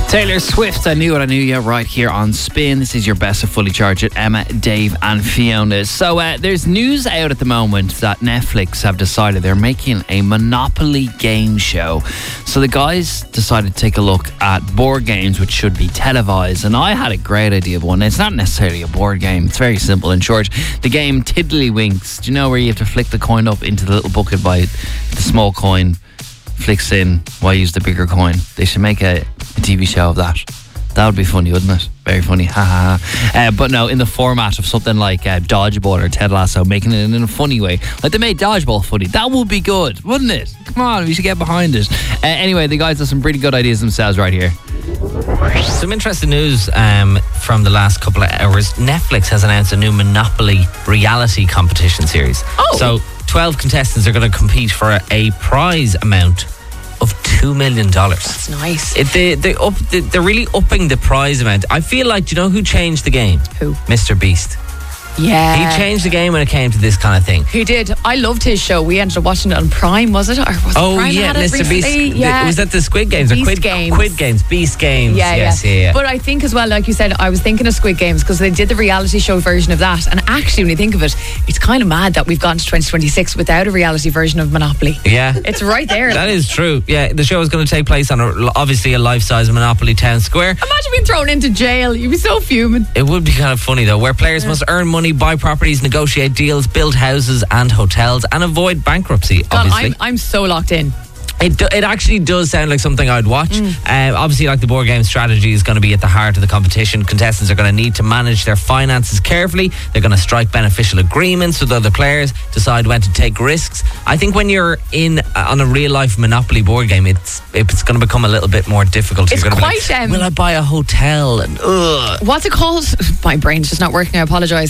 Taylor Swift, I Knew What I Knew You, right here on Spin. This is your best of Fully Charged with Emma, Dave and Fiona. So there's news out at the moment that Netflix have decided they're making a Monopoly game show. So the guys decided to take a look at board games which should be televised, and I had a great idea of one. It's not necessarily a board game, it's very simple and short. The game Tiddlywinks. Do you know where you have to flick the coin up into the little bucket by the small coin flicks in? Why use the bigger coin? They should make a TV show of that. That would be funny, wouldn't it? Very funny. Ha ha ha. But no, in the format of something like Dodgeball or Ted Lasso, making it in a funny way. Like they made Dodgeball funny. That would be good, wouldn't it? Come on, we should get behind it. Anyway, the guys have some pretty good ideas themselves right here. Some interesting news from the last couple of hours. Netflix has announced a new Monopoly reality competition series. Oh. So 12 contestants are going to compete for a prize amount of $2 million. That's nice. They're really upping the prize amount. I feel like, do you know who changed the game? Who? Mr. Beast. Yeah. He changed the game when it came to this kind of thing. He did. I loved his show. We ended up watching it on Prime, was it? Or was it Prime yeah, had it Mr. Beast. recently? Yeah. Was that the Squid Games? Beast or Games. Squid Games. Beast Games. Yeah. But I think as well, like you said, I was thinking of Squid Games because they did the reality show version of that. And actually, when you think of it, it's kind of mad that we've gone to 2026 without a reality version of Monopoly. Yeah. It's right there. That is true. Yeah, the show is going to take place on obviously a life-size Monopoly town square. Imagine being thrown into jail. You'd be so fuming. It would be kind of funny though, where players must earn money, buy properties, negotiate deals, build houses and hotels, and avoid bankruptcy. God, obviously, I'm so locked in. It actually does sound like something I'd watch. Obviously, like the board game strategy is going to be at the heart of the competition. Contestants are going to need to manage their finances carefully. They're going to strike beneficial agreements with other players, decide when to take risks. I think when you're on a real life Monopoly board game, it's going to become a little bit more difficult. It's you're going quite. To be like, will I buy a hotel? And what's it called? My brain's just not working. I apologise.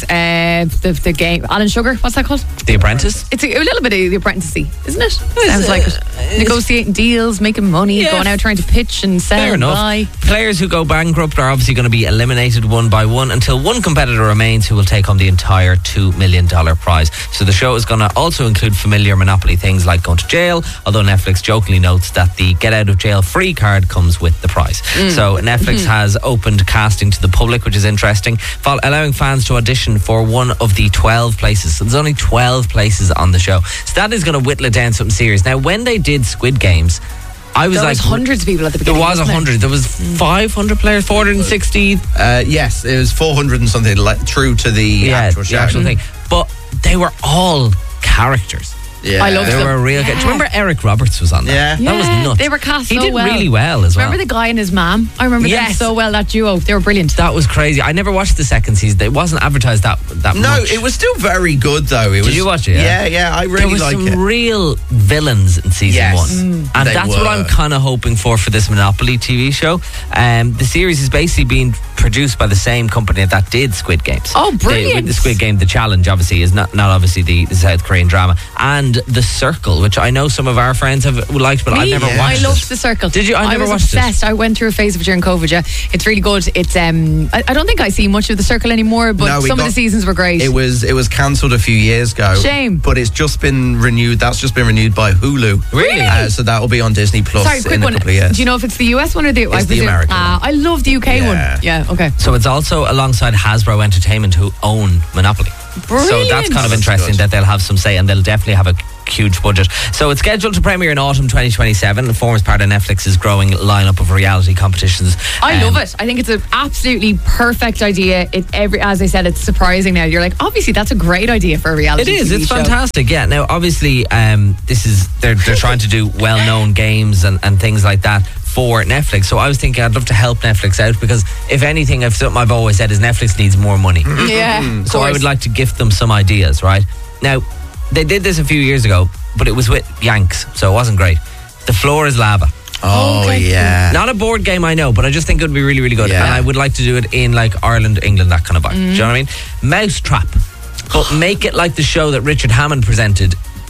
The game Alan Sugar. What's that called? The Apprentice. It's a little bit of The Apprentice-y, isn't it? Sounds like it. Negotiating deals, making money, going out trying to pitch and sell. Fair enough. Buy. Players who go bankrupt are obviously going to be eliminated one by one until one competitor remains who will take home the entire $2 million prize. So the show is going to also include familiar Monopoly things like going to jail, although Netflix jokingly notes that the get out of jail free card comes with the prize. So Netflix has opened casting to the public, which is interesting, allowing fans to audition for one of the 12 places. So there's only 12 places on the show. So that is going to whittle it down something serious. Now, when they did Squid Games, I was there like, was hundreds of people at the beginning. There was 100. There was 500 players, 460. Yes, it was 400 and something, true to the actual show. The actual thing. But they were all characters. Yeah. I loved They them. were real. Yeah. Do you remember Eric Roberts was on that? Yeah. That was nuts. They were cast He so did well. really well as well. Remember the guy and his mom? I remember them so well, that duo. They were brilliant. That was crazy. I never watched the second season. It wasn't advertised that No, much. it was still very good though. Did you watch it? Yeah, I really there was like some it. real villains in season Yes. one. And They that's what were. I'm kind of hoping for this Monopoly TV show. The series is basically being produced by the same company that did Squid Games. Oh, brilliant. With the Squid Game, The Challenge obviously is not obviously the South Korean drama, and The Circle, which I know some of our friends have liked, but I've never watched I loved it. The Circle. Did you? I never was watched obsessed. I went through a phase of it during COVID. Yeah, it's really good. It's I don't think I see much of The Circle anymore, but No, some of the seasons were great. It was cancelled a few years ago. Shame. But it's just been renewed. That's just been renewed by Hulu. Really? So that will be on Disney Plus Sorry, quick in a one. couple of years. Do you know if it's the US one or the? It's I the presume- American one. I love the UK one. Yeah. Okay. So it's also alongside Hasbro Entertainment, who own Monopoly. Brilliant. So that's kind of interesting that they'll have some say, and they'll definitely have a huge budget. So it's scheduled to premiere in autumn 2027 and forms part of Netflix's growing lineup of reality competitions. I love it. I think it's an absolutely perfect idea. As I said, it's surprising now. You're like, obviously, that's a great idea for a reality It is. TV It's show. fantastic. Yeah. Now, obviously, they're trying to do well-known games and things like that for Netflix. So I was thinking I'd love to help Netflix out, because if anything, if something I've always said is Netflix needs more money. Yeah. So I would like to gift them some ideas, right? Now, they did this a few years ago, but it was with Yanks, so it wasn't great. The Floor is Lava. Oh, Okay. yeah. Not a board game, I know, but I just think it would be really, really good. Yeah. And I would like to do it in like Ireland, England, that kind of vibe. Do you know what I mean? Mousetrap. But make it like the show that Richard Hammond presented,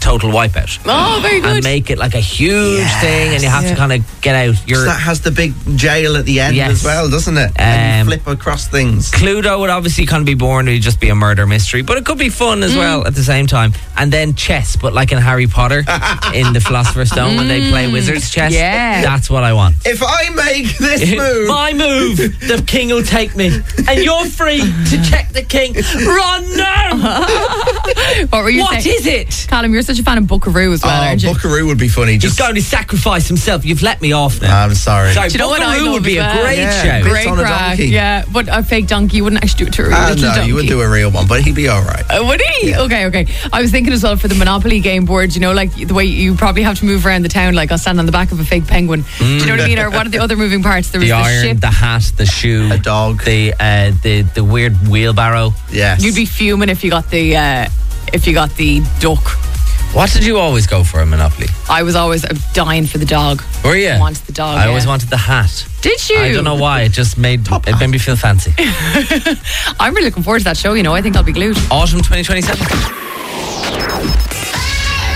Total Wipeout. Oh, very good. And make it like a huge thing, and you have to kind of get out. That has the big jail at the end as well, doesn't it? And you flip across things. Cluedo would obviously kind of be boring, it'd just be a murder mystery, but it could be fun as well at the same time. And then chess, but like in Harry Potter in the Philosopher's Stone when they play wizards chess. Yeah. That's what I want. If I make this move, my move, the king will take me, and you're free to check the king. Run now! What were you saying? What is it? Callum, you're such a fan of Buckaroo as well, aren't you? Buckaroo would be funny. He's going to sacrifice himself. You've let me off now. I'm sorry. Sorry, Do you know what I Buckaroo love would be as a well? great Yeah, show. bits Great on a crack. donkey. Yeah, but a fake donkey, you wouldn't actually do it to a real little No, donkey. you would do a real one, but he'd be all right. Would he? Yeah. Okay. I was thinking as well for the Monopoly game board, you know, like the way you probably have to move around the town, like I'll stand on the back of a fake penguin. Do you know what I mean? Or what are the other moving parts? There was The the iron, ship. the hat, the shoe, A dog. the weird wheelbarrow. Yes. You'd be fuming if you got the duck. What did you always go for in Monopoly? I was always dying for the dog. Were you? I wanted the dog. I always wanted the hat. Did you? I don't know why. It just made me feel fancy. I'm really looking forward to that show. You know, I think I'll be glued. Autumn 2027.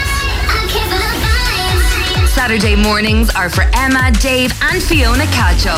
Saturday mornings are for Emma, Dave, and Fiona Catchup.